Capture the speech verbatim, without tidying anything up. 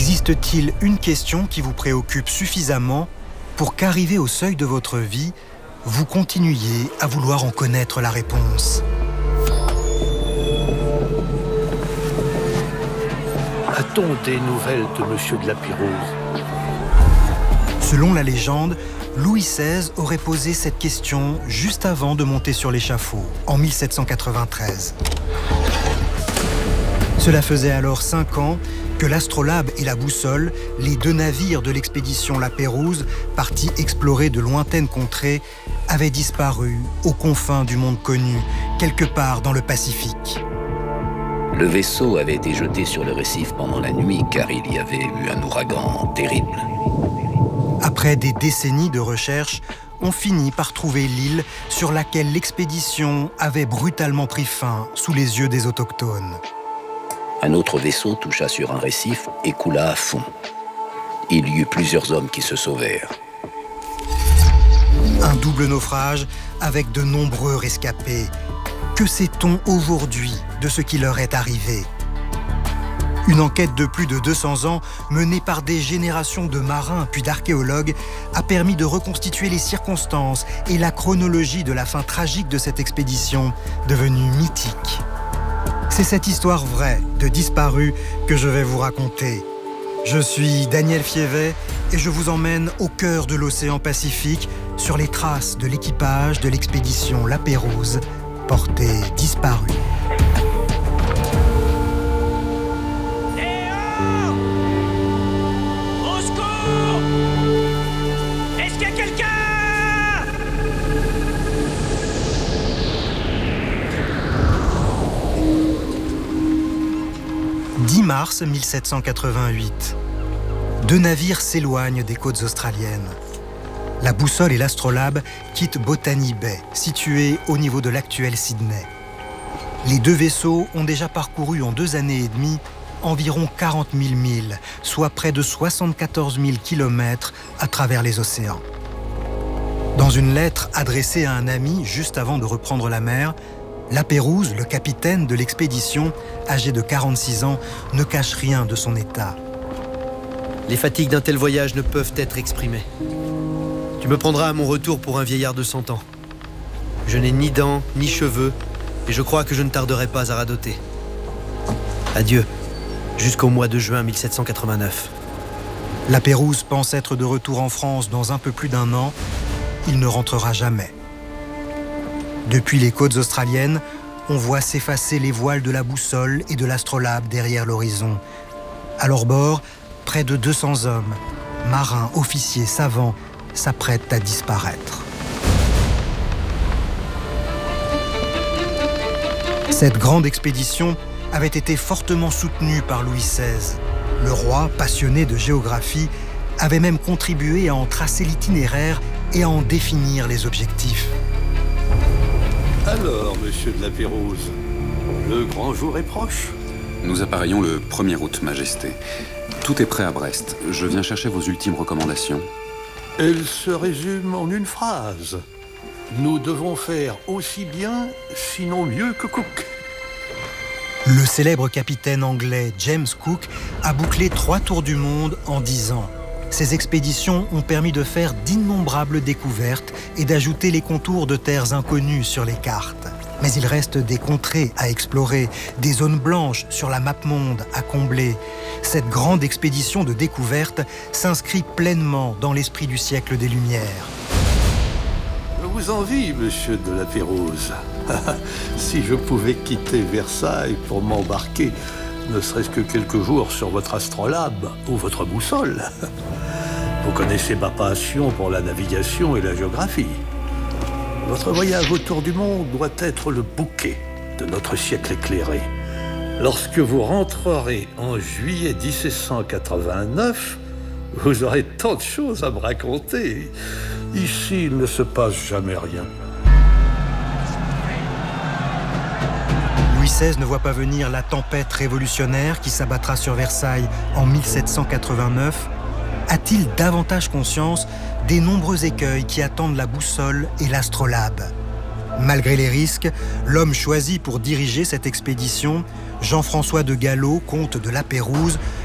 Existe-t-il une question qui vous préoccupe suffisamment pour qu'arrivé au seuil de votre vie, vous continuiez à vouloir en connaître la réponse? A-t-on des nouvelles de Monsieur de la Pérouse? Selon la légende, Louis seize aurait posé cette question juste avant de monter sur l'échafaud, en mille sept cent quatre-vingt-treize. Cela faisait alors cinq ans que l'Astrolabe et la Boussole, les deux navires de l'expédition La Pérouse, partis explorer de lointaines contrées, avaient disparu aux confins du monde connu, quelque part dans le Pacifique. Le vaisseau avait été jeté sur le récif pendant la nuit car il y avait eu un ouragan terrible. Après des décennies de recherche, on finit par trouver l'île sur laquelle l'expédition avait brutalement pris fin sous les yeux des autochtones. Un autre vaisseau toucha sur un récif et coula à fond. Il y eut plusieurs hommes qui se sauvèrent. Un double naufrage avec de nombreux rescapés. Que sait-on aujourd'hui de ce qui leur est arrivé? Une enquête de plus de deux cents ans, menée par des générations de marins puis d'archéologues, a permis de reconstituer les circonstances et la chronologie de la fin tragique de cette expédition, devenue mythique. C'est cette histoire vraie de disparus que je vais vous raconter. Je suis Daniel Fievet et je vous emmène au cœur de l'océan Pacifique sur les traces de l'équipage de l'expédition La Pérouse, porté disparu. Eh oh! Au secours! Est-ce qu'il y a quelqu'un? dix mars mille sept cent quatre-vingt-huit. Deux navires s'éloignent des côtes australiennes. La Boussole et l'Astrolabe quittent Botany Bay, située au niveau de l'actuel Sydney. Les deux vaisseaux ont déjà parcouru en deux années et demie environ quarante mille milles, soit près de soixante-quatorze mille kilomètres à travers les océans. Dans une lettre adressée à un ami juste avant de reprendre la mer, La Pérouse, le capitaine de l'expédition, âgé de quarante-six ans, ne cache rien de son état. Les fatigues d'un tel voyage ne peuvent être exprimées. Tu me prendras à mon retour pour un vieillard de cent ans. Je n'ai ni dents, ni cheveux, et je crois que je ne tarderai pas à radoter. Adieu, jusqu'au mois de juin mille sept cent quatre-vingt-neuf. La Pérouse pense être de retour en France dans un peu plus d'un an. Il ne rentrera jamais. Depuis les côtes australiennes, on voit s'effacer les voiles de la Boussole et de l'Astrolabe derrière l'horizon. À leur bord, près de deux cents hommes, marins, officiers, savants, s'apprêtent à disparaître. Cette grande expédition avait été fortement soutenue par Louis seize. Le roi, passionné de géographie, avait même contribué à en tracer l'itinéraire et à en définir les objectifs. Alors, Monsieur de la Pérouse, le grand jour est proche. Nous appareillons le premier août, Majesté. Tout est prêt à Brest. Je viens chercher vos ultimes recommandations. Elle se résume en une phrase. Nous devons faire aussi bien, sinon mieux que Cook. Le célèbre capitaine anglais James Cook a bouclé trois tours du monde en dix ans. Ces expéditions ont permis de faire d'innombrables découvertes et d'ajouter les contours de terres inconnues sur les cartes. Mais il reste des contrées à explorer, des zones blanches sur la map monde à combler. Cette grande expédition de découverte s'inscrit pleinement dans l'esprit du siècle des Lumières. Je vous envie, Monsieur de la Pérouse. Si je pouvais quitter Versailles pour m'embarquer, ne serait-ce que quelques jours sur votre Astrolabe ou votre Boussole. Vous connaissez ma passion pour la navigation et la géographie. Votre voyage autour du monde doit être le bouquet de notre siècle éclairé. Lorsque vous rentrerez en juillet dix-sept cent quatre-vingt-neuf, vous aurez tant de choses à me raconter. Ici, il ne se passe jamais rien. Louis seize ne voit pas venir la tempête révolutionnaire qui s'abattra sur Versailles en mille sept cent quatre-vingt-neuf. A-t-il davantage conscience des nombreux écueils qui attendent la Boussole et l'Astrolabe? Malgré les risques, l'homme choisi pour diriger cette expédition, Jean-François de Gallo, comte de La Pérouse,